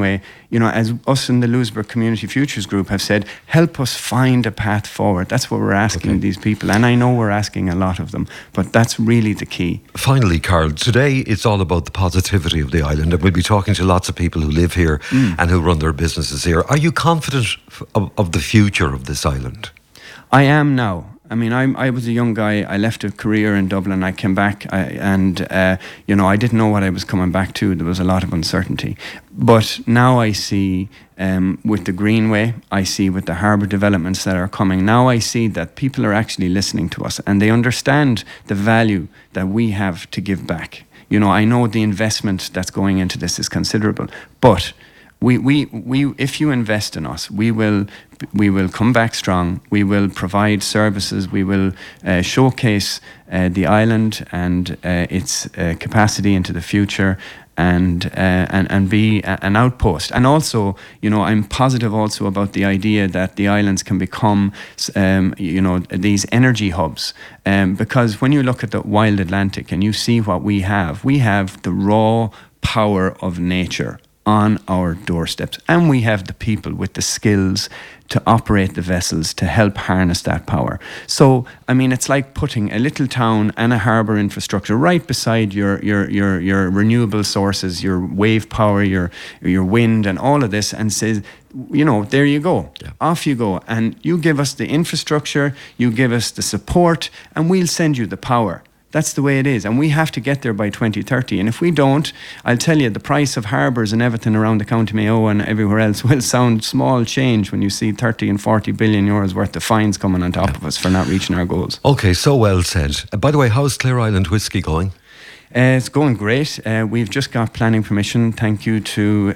Greenway, as us in the Louisburgh Community Futures Group have said, help us find a path forward. That's what we're asking these people. And I know we're asking a lot of them, but that's really the key. Finally, Carl, today it's all about the positivity of the island. And we'll be talking to lots of people who live here and who run their businesses here. Are you confident of the future of this island? I am now. I mean, I was a young guy. I left a career in Dublin. I came back and I didn't know what I was coming back to. There was a lot of uncertainty. But now I see with the Greenway, I see with the harbour developments that are coming, now I see that people are actually listening to us and they understand the value that we have to give back. I know the investment that's going into this is considerable, but we if you invest in us, we will come back strong. We will provide services. We will showcase the island and its capacity into the future, and be an outpost. And also, I'm positive also about the idea that the islands can become, these energy hubs. Because when you look at the wild Atlantic and you see what we have the raw power of nature on our doorsteps, and we have the people with the skills to operate the vessels to help harness that power. So, I mean, it's like putting a little town and a harbour infrastructure right beside your renewable sources, your wave power, your wind, and all of this, and says, there you go. Yeah. Off you go, and you give us the infrastructure, you give us the support, and we'll send you the power. That's the way it is, and we have to get there by 2030. And if we don't, I'll tell you, the price of harbours and everything around the County Mayo and everywhere else will sound small change when you see 30 and 40 billion euros worth of fines coming on top of us for not reaching our goals. Okay, so well said. By the way, how's Clare Island Whisky going? It's going great. We've just got planning permission. Thank you to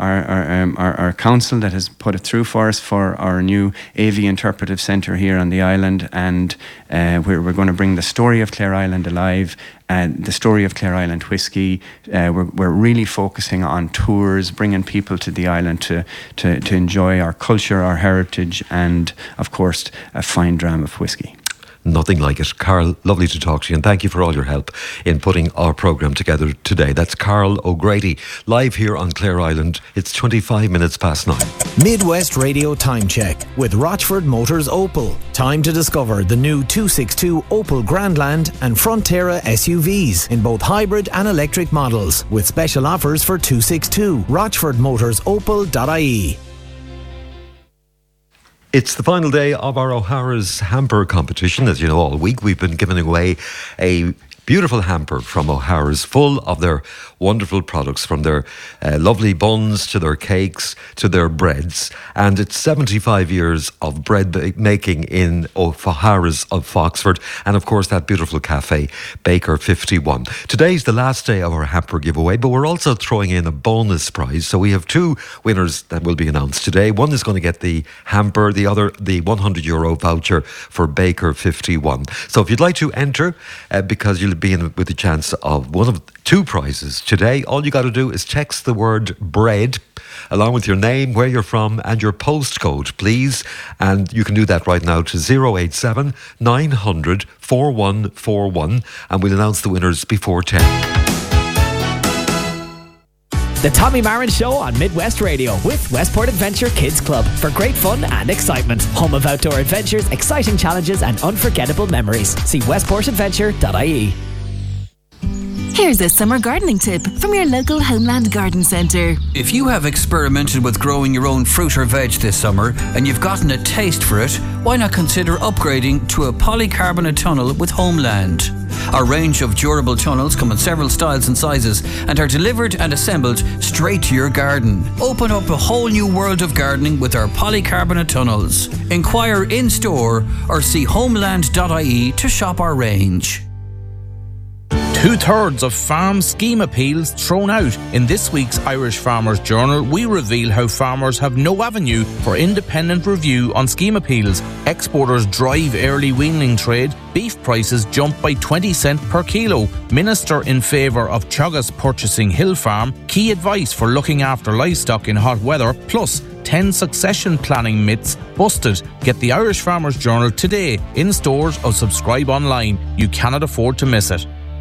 our council that has put it through for us for our new AV Interpretive Centre here on the island, and we're going to bring the story of Clare Island alive and the story of Clare Island Whisky. We're really focusing on tours, bringing people to the island to enjoy our culture, our heritage, and of course a fine dram of whisky. Nothing like it. Carl, lovely to talk to you, and thank you for all your help in putting our programme together today. That's Carl O'Grady, live here on Clare Island. It's 25 minutes past 9. Midwest Radio Time Check with Rochford Motors Opel. Time to discover the new 262 Opel Grandland and Frontera SUVs in both hybrid and electric models, with special offers for 262. RochfordMotorsOpel.ie. It's the final day of our O'Hara's hamper competition. As you know, all week we've been giving away a beautiful hamper from O'Hara's, full of their wonderful products, from their lovely buns to their cakes to their breads. And it's 75 years of bread making in O'Hara's of Foxford, and of course that beautiful cafe, Baker 51. Today's the last day of our hamper giveaway, but we're also throwing in a bonus prize. So we have two winners that will be announced today. One is going to get the hamper, the other the €100 voucher for Baker 51. So if you'd like to enter, because you'll be in with the chance of one of two prizes today, all you got to do is text the word bread along with your name, where you're from, and your postcode, please. And you can do that right now to 087 900 4141, and we'll announce the winners before 10. The Tommy Marin Show on Midwest Radio with Westport Adventure Kids Club for great fun and excitement. Home of outdoor adventures, exciting challenges and unforgettable memories. See westportadventure.ie. Here's a summer gardening tip from your local Homeland Garden Centre. If you have experimented with growing your own fruit or veg this summer and you've gotten a taste for it, why not consider upgrading to a polycarbonate tunnel with Homeland? Our range of durable tunnels come in several styles and sizes and are delivered and assembled straight to your garden. Open up a whole new world of gardening with our polycarbonate tunnels. Inquire in store or see homeland.ie to shop our range. 2/3 of farm scheme appeals thrown out. In this week's Irish Farmers Journal, we reveal how farmers have no avenue for independent review on scheme appeals. Exporters drive early weaning trade. Beef prices jump by 20 cents per kilo. Minister in favour of Teagasc purchasing Hill Farm. Key advice for looking after livestock in hot weather. Plus 10 succession planning myths busted. Get the Irish Farmers Journal today in stores or subscribe online. You cannot afford to miss it.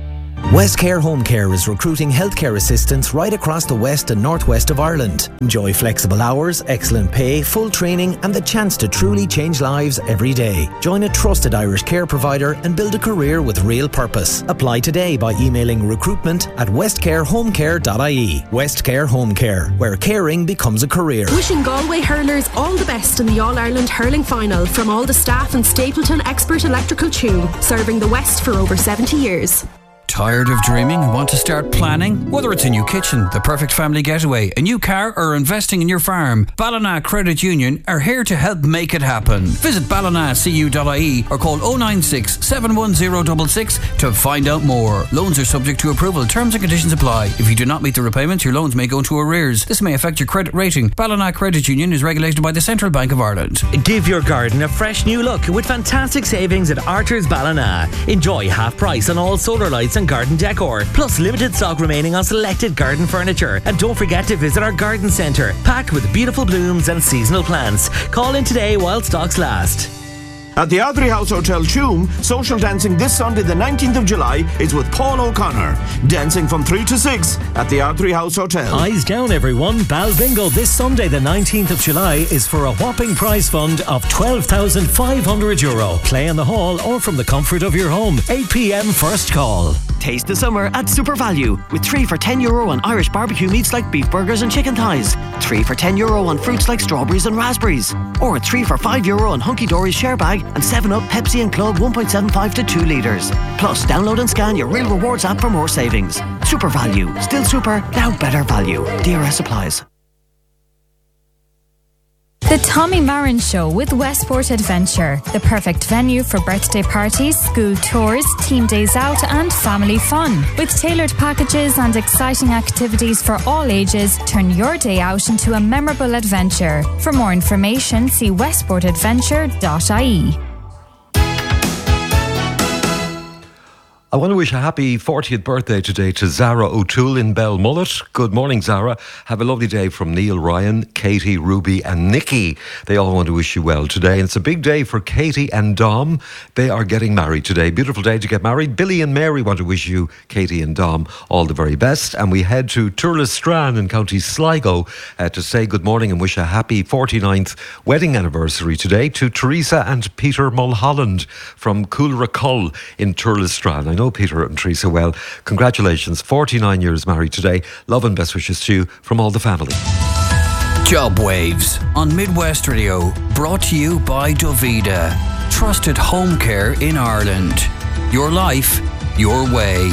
Westcare Home Care is recruiting healthcare assistants right across the west and northwest of Ireland. Enjoy flexible hours, excellent pay, full training and the chance to truly change lives every day. Join a trusted Irish care provider and build a career with real purpose. Apply today by emailing recruitment@westcarehomecare.ie. Westcare Home Care, where caring becomes a career. Wishing Galway hurlers all the best in the All-Ireland Hurling Final from all the staff and Stapleton Expert Electrical Tune, serving the West for over 70 years. Tired of dreaming and want to start planning? Whether it's a new kitchen, the perfect family getaway, a new car or investing in your farm, Ballina Credit Union are here to help make it happen. Visit ballinacu.ie or call 096 71066 to find out more. Loans are subject to approval. Terms and conditions apply. If you do not meet the repayments, your loans may go into arrears. This may affect your credit rating. Ballina Credit Union is regulated by the Central Bank of Ireland. Give your garden a fresh new look with fantastic savings at Archer's Ballina. Enjoy half price on all solar lights and garden decor, plus limited stock remaining on selected garden furniture. And don't forget to visit our garden centre, packed with beautiful blooms and seasonal plants. Call in today while stocks last. At the Ardrey House Hotel Tuam, social dancing this Sunday the 19th of July is with Paul O'Connor. Dancing from 3 to 6 at the Ardrey House Hotel. Eyes down everyone, Bal Bingo this Sunday the 19th of July is for a whopping prize fund of €12,500. Play in the hall or from the comfort of your home. 8 p.m. first call. Taste the summer at Super Value with 3 for €10 on Irish barbecue meats like beef burgers and chicken thighs, 3 for €10 on fruits like strawberries and raspberries, or 3 for €5 on Hunky Dory's share bag and 7-Up, Pepsi and Club 1.75 to 2 litres. Plus, download and scan your Real Rewards app for more savings. Super Value. Still super, now better value. DRS applies. The Tommy Marin Show with Westport Adventure, the perfect venue for birthday parties, school tours, team days out and family fun. With tailored packages and exciting activities for all ages, turn your day out into a memorable adventure. For more information, see westportadventure.ie. I want to wish a happy 40th birthday today to Zara O'Toole in Belmullet. Good morning, Zara. Have a lovely day from Neil, Ryan, Katie, Ruby and Nikki. They all want to wish you well today. And it's a big day for Katie and Dom. They are getting married today. Beautiful day to get married. Billy and Mary want to wish you, Katie and Dom, all the very best. And we head to Turlestrane in County Sligo to say good morning and wish a happy 49th wedding anniversary today to Teresa and Peter Mulholland from Coolracull in Turlestrane. I know Peter and Teresa well. Congratulations, 49 years married today. Love and best wishes to you from all the family. Job Waves on Midwest Radio, brought to you by Dovida. Trusted home care in Ireland. Your life, your way.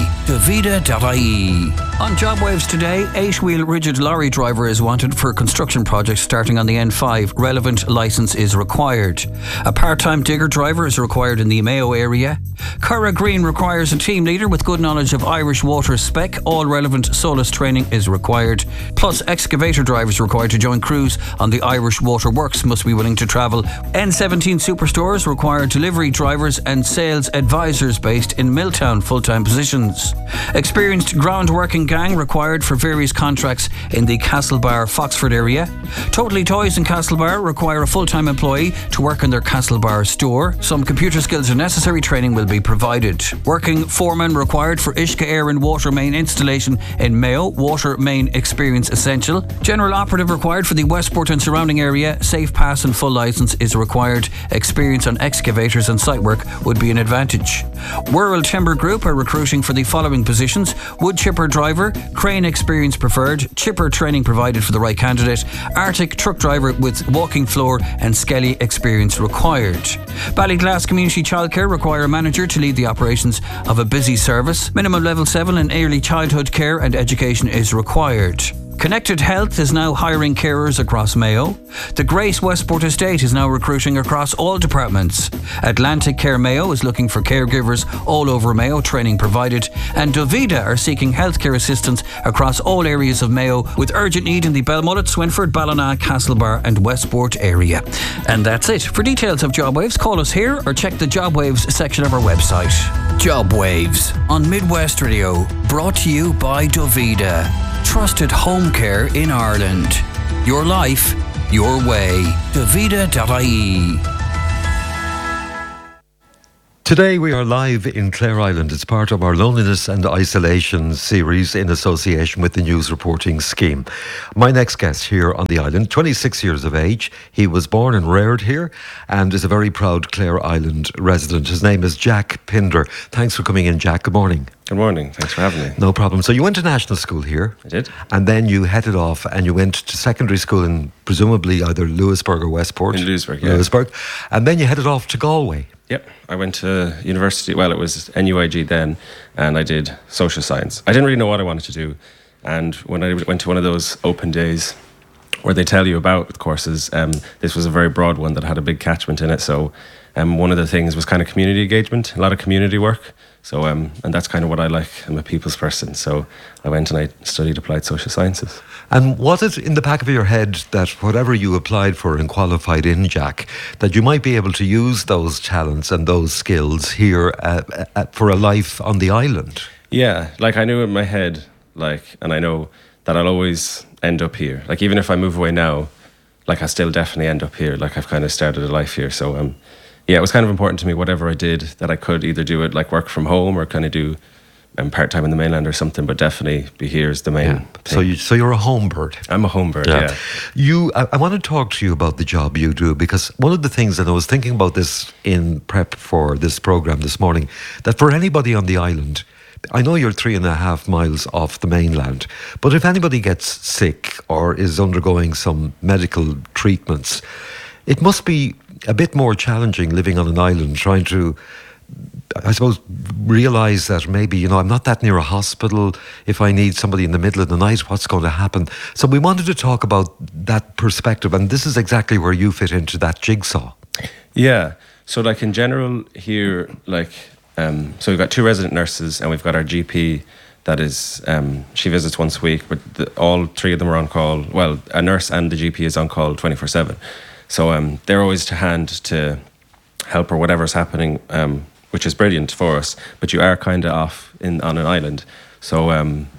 Dovida.ie. On Job Waves today, 8-wheel rigid lorry driver is wanted for construction projects starting on the N5. Relevant licence is required. A part-time digger driver is required in the Mayo area. Curra Green requires a team leader with good knowledge of Irish water spec. All relevant SOLAS training is required. Plus, excavator drivers required to join crews on the Irish Water Works must be willing to travel. N17 Superstores require delivery drivers and sales advisors based in Milltown, full-time positions. Experienced ground-working gang required for various contracts in the Castlebar, Foxford area. Totally Toys in Castlebar require a full-time employee to work in their Castlebar store. Some computer skills are necessary. Training will be provided. Working foreman required for Ishka Air and Water Main installation in Mayo. Water Main experience essential. General operative required for the Westport and surrounding area. Safe pass and full licence is required. Experience on excavators and site work would be an advantage. Wirral Timber Group are recruiting for the following positions: wood chipper driver, crane experience preferred, chipper training provided for the right candidate, Arctic truck driver with walking floor and Skelly experience required. Ballyglass Community Childcare require a manager to lead the operations of a busy service. Minimum level 7 in early childhood care and education is required. Connected Health is now hiring carers across Mayo. The Grace Westport Estate is now recruiting across all departments. Atlantic Care Mayo is looking for caregivers all over Mayo, training provided. And Dovida are seeking healthcare assistance across all areas of Mayo with urgent need in the Belmullet, Swinford, Ballina, Castlebar and Westport area. And that's it. For details of Job Waves, call us here or check the Job Waves section of our website. Job Waves on Midwest Radio, brought to you by Dovida. Trusted home care in Ireland. Your life, your way. Dovida.ie. Today we are live in Clare Island. It's part of our Loneliness and Isolation series in association with the News Reporting Scheme. My next guest here on the island, 26 years of age. He was born and reared here and is a very proud Clare Island resident. His name is Jack Pinder. Thanks for coming in, Jack. Good morning. Good morning. Thanks for having me. No problem. So you went to national school here. I did. And then you headed off and you went to secondary school in presumably either Lewisburg or Westport. In Lewisburg, yeah. Lewisburg. And then you headed off to Galway. Yep, I went to university, well, it was NUIG then, and I did social science. I didn't really know what I wanted to do, and when I went to one of those open days where they tell you about courses, this was a very broad one that had a big catchment in it, so one of the things was kind of community engagement, a lot of community work, so and that's kind of what I like. I'm a people's person, so I went and I studied applied social sciences. And was it in the back of your head that whatever you applied for and qualified in, Jack, that you might be able to use those talents and those skills here for a life on the island? Yeah, like I knew in my head, and I know that I'll always end up here. Like even if I move away now, I still definitely end up here. Like I've kind of started a life here, so yeah, it was kind of important to me, whatever I did, that I could either do it like work from home or kind of do part-time in the mainland or something, but definitely be here is the main thing. So you're a home bird. I'm a home bird, yeah. I want to talk to you about the job you do, because one of the things, and I was thinking about this in prep for this programme this morning, that for anybody on the island, I know you're 3.5 miles off the mainland, but if anybody gets sick or is undergoing some medical treatments, it must be a bit more challenging living on an island, trying to, I suppose, realise that maybe, I'm not that near a hospital. If I need somebody in the middle of the night, what's going to happen? So we wanted to talk about that perspective, and this is exactly where you fit into that jigsaw. Yeah. So in general here, so we've got 2 resident nurses and we've got our GP that is, she visits once a week, but all 3 of them are on call. Well, a nurse and the GP is on call 24/7. So they're always to hand to help or whatever's happening, which is brilliant for us, but you are kind of off on an island. So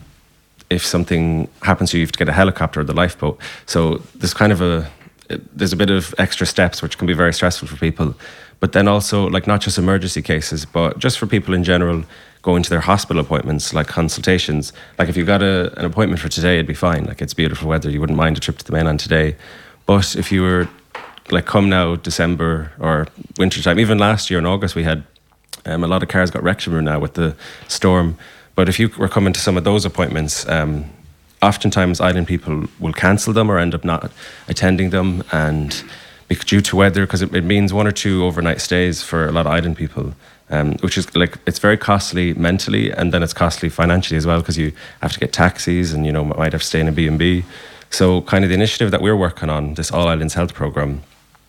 if something happens to you, you have to get a helicopter or the lifeboat. So there's there's a bit of extra steps which can be very stressful for people. But then also, not just emergency cases, but just for people in general going to their hospital appointments, like consultations. If you got an appointment for today, it'd be fine. It's beautiful weather, you wouldn't mind a trip to the mainland today. But if you were come now December or wintertime, even last year in August we had a lot of cars got wrecked now with the storm. But if you were coming to some of those appointments, oftentimes island people will cancel them or end up not attending them, and due to weather, because it means 1 or 2 overnight stays for a lot of island people, which is it's very costly mentally, and then it's costly financially as well, because you have to get taxis and might have to stay in a B&B. So kind of the initiative that we're working on, this All Islands Health Programme,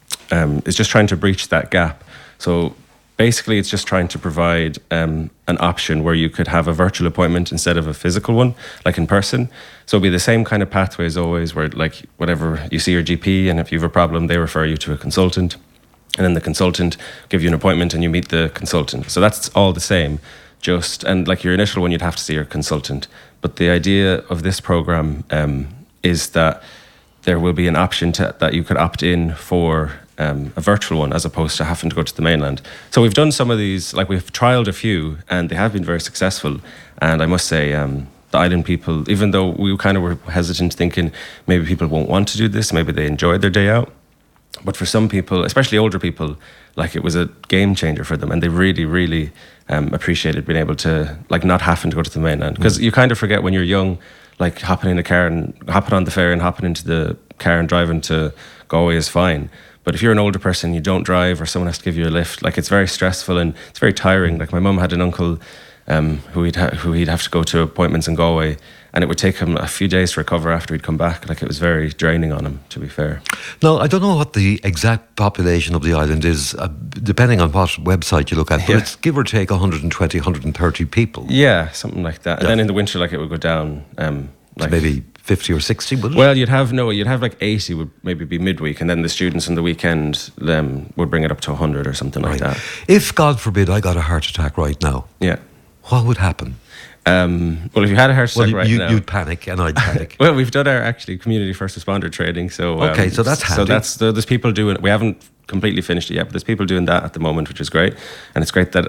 is just trying to breach that gap. So basically it's just trying to provide an option where you could have a virtual appointment instead of a physical one, in person. So it'll be the same kind of pathway as always, where whatever, you see your GP, and if you have a problem they refer you to a consultant, and then the consultant give you an appointment and you meet the consultant. So that's all the same, and your initial one you'd have to see your consultant. But the idea of this programme is that there will be an option that you could opt in for a virtual one, as opposed to having to go to the mainland. So we've done some of these, we've trialled a few, and they have been very successful. And I must say, the island people, even though we kind of were hesitant, thinking maybe people won't want to do this, maybe they enjoyed their day out, but for some people, especially older people, it was a game changer for them, and they really, really appreciated being able to not having to go to the mainland, because you kind of forget when you're young, hopping in a car and hopping on the ferry and hopping into the car and driving to Galway is fine. But if you're an older person, you don't drive, or someone has to give you a lift, it's very stressful and it's very tiring. My mum had an uncle who he'd have to go to appointments in Galway, and it would take him a few days to recover after he'd come back. It was very draining on him, to be fair. Now, I don't know what the exact population of the island is, depending on what website you look at, but it's give or take 120, 130 people. Yeah, something like that. And then in the winter, it would go down. So maybe 50 or 60, would it? Well, you'd have 80 would maybe be midweek, and then the students on the weekend would bring it up to 100 or something like that. If, God forbid, I got a heart attack right now, yeah, what would happen? Well, if you had a heart attack now, you'd panic, and I'd panic. Well, we've done our actually community first responder training, so okay, so that's handy. So there's people doing it. We haven't completely finished it yet, but there's people doing that at the moment, which is great, and it's great that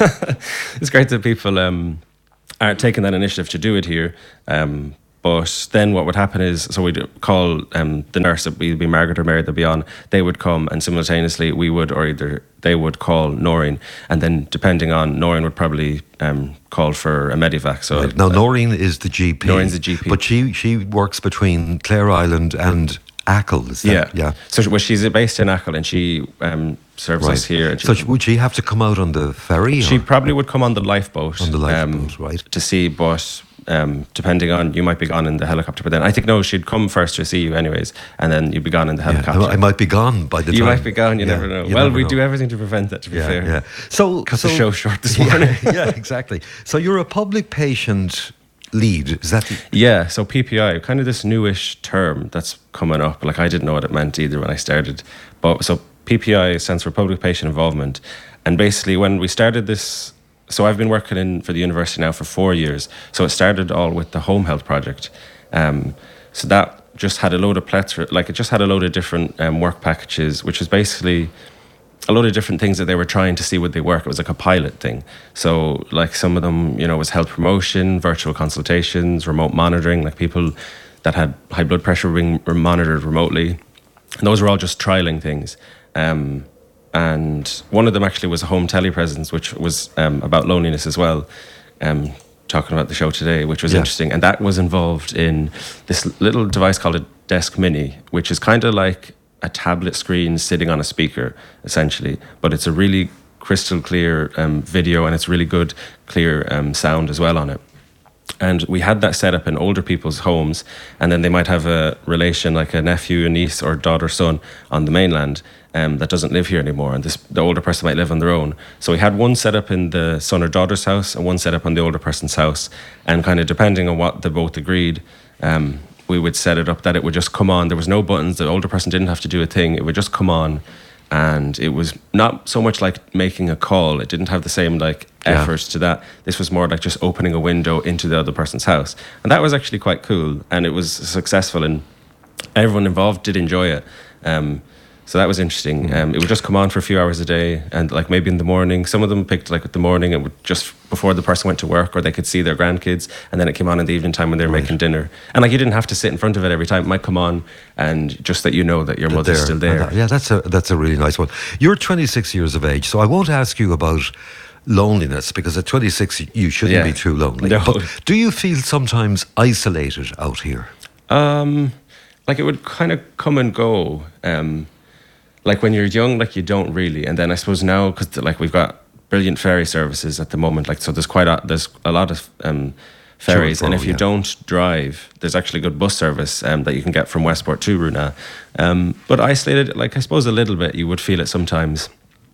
people are taking that initiative to do it here. But then what would happen is, so we'd call the nurse, it'd be Margaret or Mary, they'd be on, they would come, and simultaneously we would, or either they would call Noreen, and then depending on, Noreen would probably call for a Medivac. So right. Now Noreen is the GP. Noreen's the GP. But she works between Clare Island and Achill, is that? Yeah. So she's based in Achill, and she serves us here. So would she have to come out on the ferry? She probably would come on the lifeboat. On the lifeboat, right. To see, but depending on, you might be gone in the helicopter, but then I think, no, she'd come first to see you anyways, and then you'd be gone in the helicopter. I might be gone by the time. You might be gone, you never know. Well, we do everything to prevent that, to be fair. Yeah. So cut the show short this morning. Yeah, exactly. So you're a public patient lead, is that? Yeah, so PPI, kind of this newish term that's coming up. Like, I didn't know what it meant either when I started. But so PPI stands for Public Patient Involvement. And basically when we started this, so I've been working for the university now for 4 years. So it started all with the Home Health Project. So that just had a load of it just had a load of different work packages, which was basically a load of different things that they were trying to see would they work. It was like a pilot thing. So like some of them, was health promotion, virtual consultations, remote monitoring, like people that had high blood pressure being monitored remotely. And those were all just trialing things. And one of them actually was a home telepresence, which was about loneliness as well. Talking about the show today, which was interesting. And that was involved in this little device called a Desk Mini, which is kind of like a tablet screen sitting on a speaker, essentially. But it's a really crystal clear video, and it's really good, clear sound as well on it. And we had that set up in older people's homes, and then they might have a relation like a nephew, a niece, or daughter, son on the mainland that doesn't live here anymore, and the older person might live on their own. So we had one set up in the son or daughter's house and one set up on the older person's house, and kind of depending on what they both agreed, we would set it up that it would just come on. There was no buttons. The older person didn't have to do a thing. It would just come on. And it was not so much like making a call. It didn't have the same effort to that. This was more like just opening a window into the other person's house. And that was actually quite cool. And it was successful, and everyone involved did enjoy it. So that was interesting. It would just come on for a few hours a day, and like maybe in the morning. Some of them picked like at the morning, it would just before the person went to work, or they could see their grandkids, and then it came on in the evening time when they were making dinner. And like you didn't have to sit in front of it every time. It might come on, and just that that your mother's still there. Yeah, that's a really nice one. You're 26 years of age, so I won't ask you about loneliness, because at 26 you shouldn't be too lonely. No. But do you feel sometimes isolated out here? Like it would kind of come and go. Like when you're young, like you don't really, and then I suppose now, because like we've got brilliant ferry services at the moment, like so there's a lot of ferries, and if you don't drive, there's actually good bus service that you can get from Westport to Roonagh. But isolated, like I suppose a little bit, you would feel it sometimes.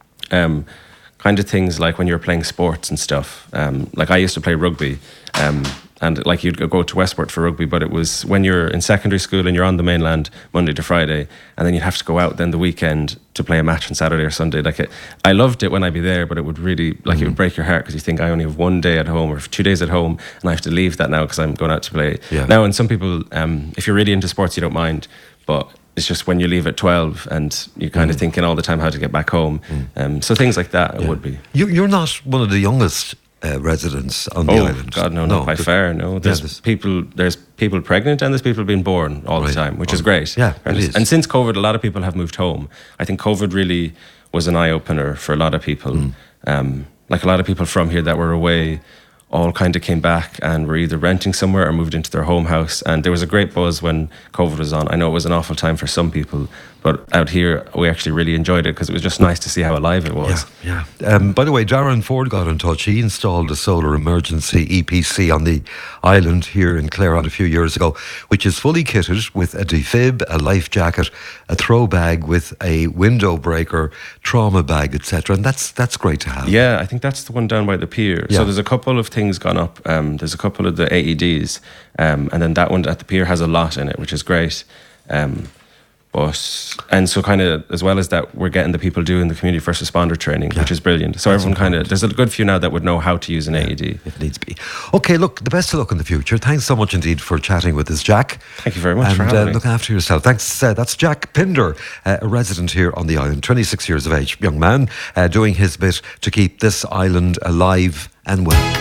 Kind of things like when you're playing sports and stuff. Like I used to play rugby. And like you'd go to Westport for rugby, but it was when you're in secondary school and you're on the mainland Monday to Friday, and then you'd have to go out then the weekend to play a match on Saturday or Sunday. I loved it when I'd be there, but it would really it would break your heart, because you think I only have 1 day at home or 2 days at home, and I have to leave that now because I'm going out to play. Yeah. Now, and some people, if you're really into sports, you don't mind, but it's just when you leave at 12 and you're kind of thinking all the time how to get back home. So things like that it would be. You're not one of the youngest residents on the island. God, no, not by far. No, there's people pregnant, and there's people being born all the time, which is great. Yeah, it is. And since COVID, a lot of people have moved home. I think COVID really was an eye opener for a lot of people. Like a lot of people from here that were away all kind of came back and were either renting somewhere or moved into their home house. And there was a great buzz when COVID was on. I know it was an awful time for some people, but out here we actually really enjoyed it because it was just nice to see how alive it was. Yeah. By the way, Darren Ford got in touch. He installed a solar emergency EPC on the island here in Clare a few years ago, which is fully kitted with a defib, a life jacket, a throw bag with a window breaker, trauma bag, etc. And that's great to have. Yeah, I think that's the one down by the pier. Yeah. So there's a couple of things gone up. There's a couple of the AEDs, and then that one at the pier has a lot in it, which is great. And so kind of as well as that, we're getting the people doing the community first responder training, which is brilliant. So everyone kind of, there's a good few now that would know how to use an AED. If needs be. Okay, look, the best of luck in the future. Thanks so much indeed for chatting with us, Jack. Thank you very much for having me. Look after yourself. Thanks. That's Jack Pinder, a resident here on the island, 26 years of age, young man, doing his bit to keep this island alive and well.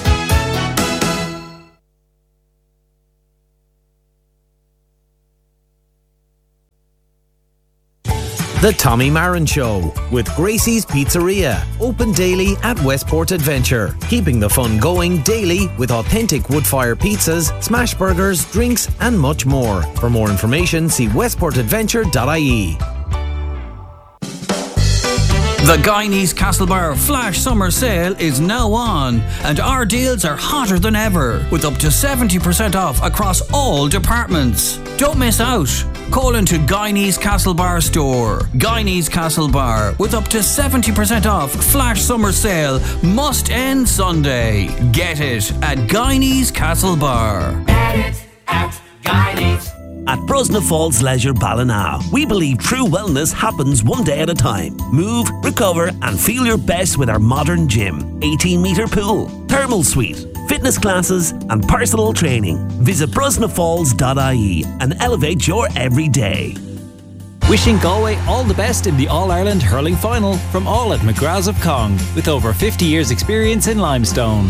The Tommy Marin Show with Gracie's Pizzeria, open daily at Westport Adventure, keeping the fun going daily with authentic wood-fire pizzas, smash burgers, drinks and much more. For more information, see westportadventure.ie. The Guyanese Castlebar Flash Summer Sale is now on, and our deals are hotter than ever, with up to 70% off across all departments. Don't miss out. Call into Guyanese Castlebar store. Guyanese Castlebar with up to 70% off Flash Summer Sale must end Sunday. Get it at Guyanese Castlebar. Get it at Guyanese. At Brosna Falls Leisure Ballina, we believe true wellness happens one day at a time. Move, recover and feel your best with our modern gym, 18-metre pool, thermal suite, fitness classes and personal training. Visit brosnafalls.ie and elevate your everyday. Wishing Galway all the best in the All-Ireland Hurling Final from all at McGrath's of Cong, with over 50 years experience in limestone.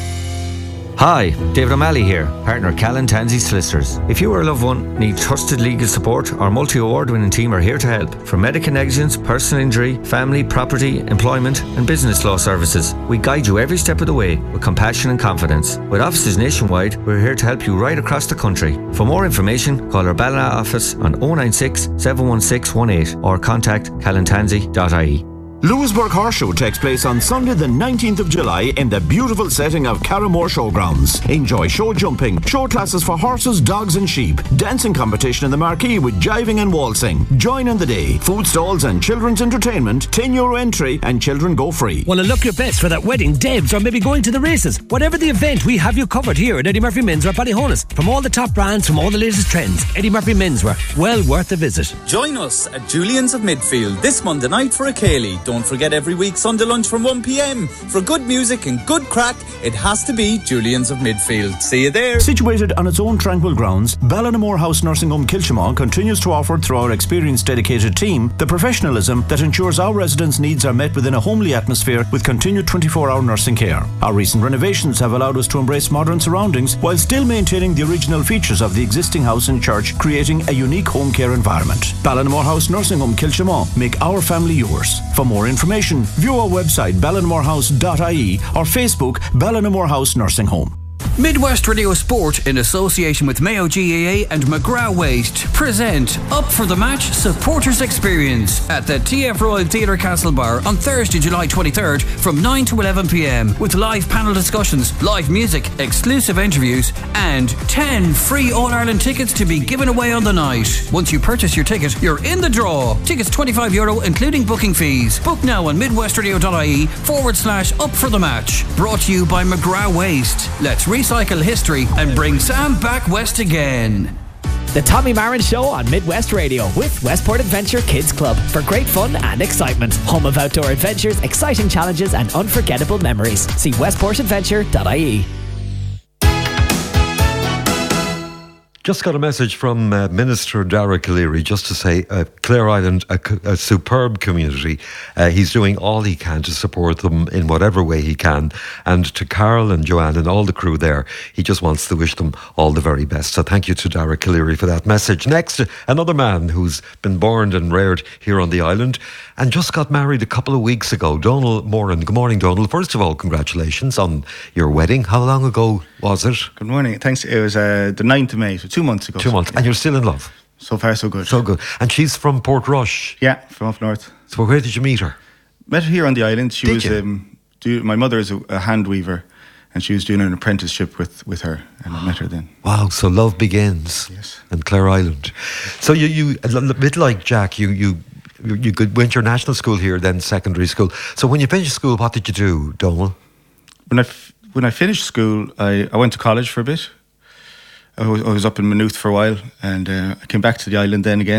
Hi, David O'Malley here, partner Callan Tansey Solicitors. If you or a loved one need trusted legal support, our multi-award winning team are here to help. From medical negligence, personal injury, family, property, employment and business law services, we guide you every step of the way with compassion and confidence. With offices nationwide, we're here to help you right across the country. For more information, call our Ballina office on 096 716 18 or contact callantansey.ie. Lewisburg Horse Show takes place on Sunday the 19th of July in the beautiful setting of Carramore Showgrounds. Enjoy show jumping, show classes for horses, dogs and sheep, dancing competition in the marquee with jiving and waltzing. Join in the day. Food stalls and children's entertainment, €10 entry and children go free. Want to look your best for that wedding, Debs, or maybe going to the races? Whatever the event, we have you covered here at Eddie Murphy Menswear Ballyhonus. From all the top brands, from all the latest trends, Eddie Murphy Menswear, well worth a visit. Join us at Julian's of Midfield this Monday night for a Cayley. Don't forget every week Sunday lunch from 1 p.m. For good music and good crack, it has to be Julian's of Midfield. See you there. Situated on its own tranquil grounds, Ballinamore House Nursing Home Kilchimau continues to offer through our experienced dedicated team the professionalism that ensures our residents' needs are met within a homely atmosphere with continued 24-hour nursing care. Our recent renovations have allowed us to embrace modern surroundings while still maintaining the original features of the existing house and church, creating a unique home care environment. Ballinamore House Nursing Home Kilchimau. Make our family yours. For more information, view our website ballinamorehouse.ie or Facebook Ballinamore House Nursing Home. Midwest Radio Sport, in association with Mayo GAA and McGrath Waste, present Up for the Match Supporters Experience at the TF Royal Theatre Castlebar on Thursday, July 23rd from 9 to 11 p.m. with live panel discussions, live music, exclusive interviews and 10 free All-Ireland tickets to be given away on the night. Once you purchase your ticket, you're in the draw. Tickets €25 including booking fees. Book now on midwestradio.ie/Up for the Match. Brought to you by McGrath Waste. Let's recycle history and bring Sam back west again. The Tommy Marin Show on Midwest Radio with Westport Adventure Kids Club for great fun and excitement. Home of outdoor adventures, exciting challenges and unforgettable memories. See westportadventure.ie. Just got a message from Minister Dara Calleary just to say Clare Island, a superb community. He's doing all he can to support them in whatever way he can. And to Carol and Joanne and all the crew there, he just wants to wish them all the very best. So thank you to Dara Calleary for that message. Next, another man who's been born and reared here on the island and just got married a couple of weeks ago, Donald Moran. Good morning, Donald. First of all, congratulations on your wedding. How long ago was it? Good morning. Thanks. It was the 9th of May, so 2 months ago. 2 months. And you're still in love? So far, so good. So good. And she's from Portrush? Yeah, from up north. So where did you meet her? Met her here on the island. She was my mother is a hand weaver, and she was doing an apprenticeship with her, and I met her then. Wow, so love begins. Yes. In Clare Island. So you a bit like Jack, you went to your national school here, then secondary school. So when you finished school, what did you do, Donald? When I finished school, I went to college for a bit. I was up in Maynooth for a while, and I came back to the island then again.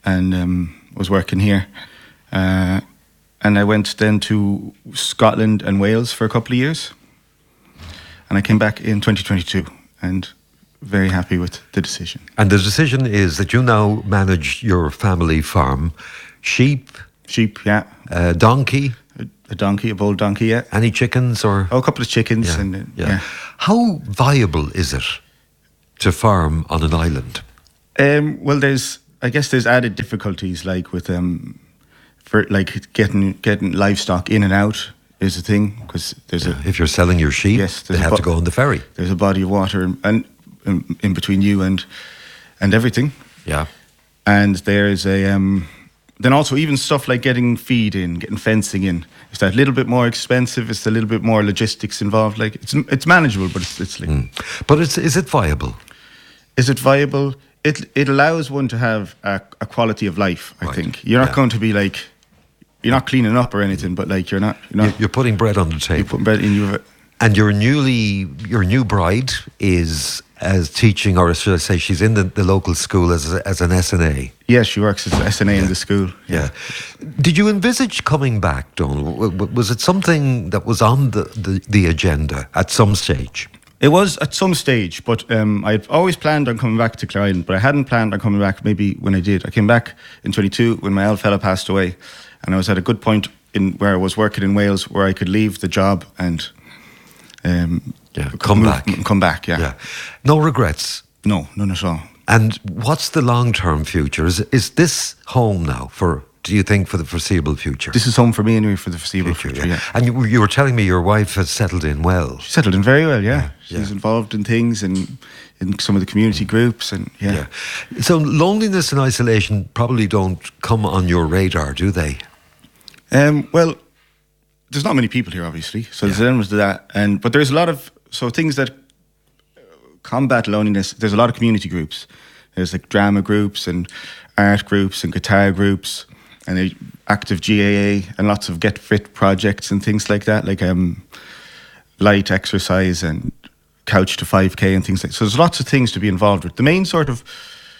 and was working here. And I went then to Scotland and Wales for a couple of years. And I came back in 2022 and very happy with the decision. And the decision is that you now manage your family farm. Sheep? Sheep, yeah. Donkey? A donkey, a bull donkey, yeah. Any chickens or? Oh, a couple of chickens. Yeah, And yeah. How viable is it to farm on an island? Well, I guess there's added difficulties, like with for like getting livestock in and out is a thing, because there's if you're selling your sheep, yes, they have to go on the ferry. There's a body of water and in between you and everything. Yeah, and there's a then also even stuff like getting feed in, getting fencing in. It's that little bit more expensive. It's a little bit more logistics involved. Like it's manageable, but it's like. But is it viable? Is it viable? It allows one to have a quality of life. I think you're not going to be like. You're not cleaning up or anything, but like you're putting bread on the table. You're putting bread in. And your new bride is as teaching, or should I say, she's in the local school as an SNA. Yes, she works as an SNA in the school. Yeah. Did you envisage coming back, Donald? Was it something that was on the agenda at some stage? It was at some stage, but I'd always planned on coming back to Clare Island, but I hadn't planned on coming back maybe when I did. I came back in 22 when my old fella passed away, and I was at a good point in where I was working in Wales where I could leave the job and come back. Yeah. No regrets? No, none at all. And what's the long-term future? Is this home now do you think, for the foreseeable future? This is home for me anyway, for the foreseeable future, yeah. And you were telling me your wife has settled in well. She settled in very well, yeah. She's involved in things and in some of the community groups and So loneliness and isolation probably don't come on your radar, do they? Well, there's not many people here, obviously, so there's elements to that. But there's a lot of things that combat loneliness. There's a lot of community groups. There's like drama groups and art groups and guitar groups and active GAA and lots of Get Fit projects and things like that, like light exercise and couch to 5K and things like that. So there's lots of things to be involved with. The main sort of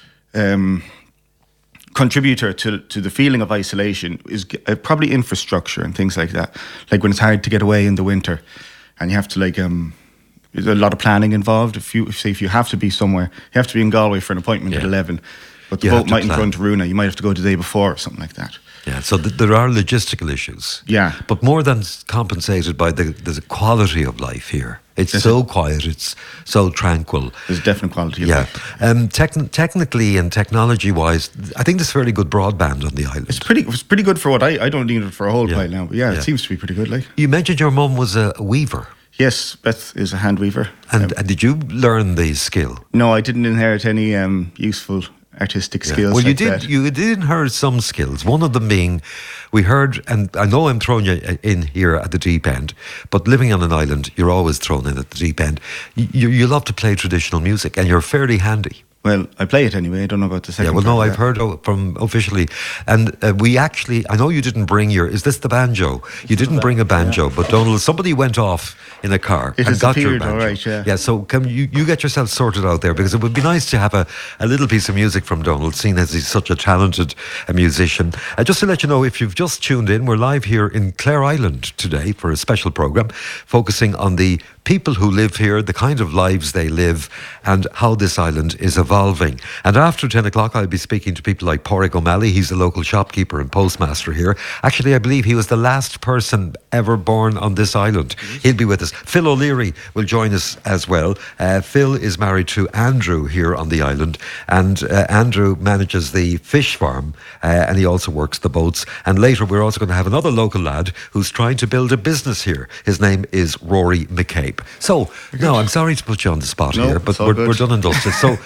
contributor to the feeling of isolation is probably infrastructure and things like that. Like when it's hard to get away in the winter and you have to there's a lot of planning involved. If you have to be somewhere, you have to be in Galway for an appointment at 11. But the boat mightn't run to Runa. You might have to go the day before or something like that. Yeah, so there are logistical issues. Yeah. But more than compensated by the quality of life here. It's so quiet, it's so tranquil. There's a definite quality of life. Technically and technology-wise, I think there's fairly good broadband on the island. It's pretty good for what I don't need it for a whole pile now. But it seems to be pretty good. Like you mentioned your mum was a weaver. Yes, Beth is a hand weaver. And did you learn the skill? No, I didn't inherit any useful artistic skills. Well, like you did inherit some skills. One of them being, we heard, and I know I'm throwing you in here at the deep end, but living on an island, you're always thrown in at the deep end. You love to play traditional music, and you're fairly handy. Well, I play it anyway. I don't know about the second. Yeah, well, no, I've heard from officially, and we actually. I know you didn't bring is this the banjo? You didn't bring a banjo, but Donald, somebody went off in a car and got your banjo. All right, yeah. Yeah, so can you get yourself sorted out there, because it would be nice to have a little piece of music from Donald, seeing as he's such a talented musician. Just to let you know, if you've just tuned in, we're live here in Clare Island today for a special programme focusing on the people who live here, the kind of lives they live, and how this island is evolving. And after 10 o'clock, I'll be speaking to people like Pádraig O'Malley. He's a local shopkeeper and postmaster here. Actually, I believe he was the last person ever born on this island. He'll be with us. Phil O'Leary will join us as well. Phil is married to Andrew here on the island, and Andrew manages the fish farm, and he also works the boats. And later, we're also going to have another local lad who's trying to build a business here. His name is Rory McCabe. So, no, I'm sorry to put you on the spot here, but we're done and dusted. So,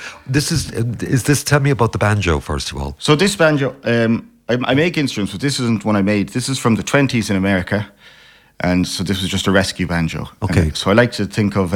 tell me about the banjo, first of all. So this banjo, I make instruments, but this isn't one I made. This is from the 20s in America, and so this was just a rescue banjo. Okay. And so I like to think of,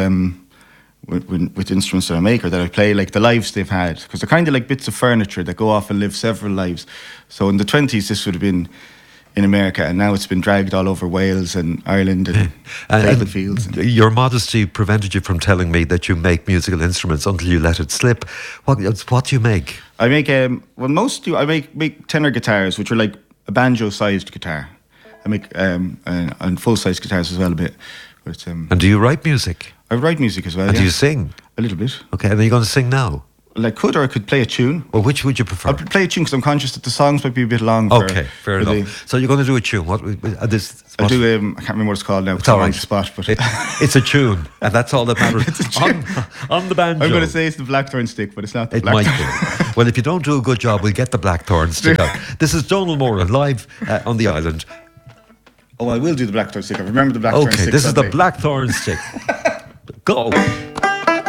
with instruments that I make or that I play, like the lives they've had, because they're kind of like bits of furniture that go off and live several lives. So in the 20s, this would have been in America, and now it's been dragged all over Wales and Ireland and David Fields. Your modesty prevented you from telling me that you make musical instruments until you let it slip. What do you make? I make I make tenor guitars, which are like a banjo-sized guitar. I make and full-size guitars as well a bit. But, and do you write music? I write music as well. And do you sing? A little bit. Okay, and are you going to sing now? Well, I could, or I could play a tune. Well, which would you prefer? I'd play a tune because I'm conscious that the songs might be a bit long. Okay, fair enough. So you're going to do a tune. I'll do. I can't remember what it's called now. It's all right. On the spot, but it's a tune, and that's all that matters. on the banjo. I'm going to say it's the blackthorn stick, but it's not the blackthorn. It might be. Well, if you don't do a good job, we'll get the blackthorn stick out. This is Donal Moran live on the island. Oh, I will do the blackthorn stick. I remember the blackthorn stick. Okay, this is the blackthorn stick. Go.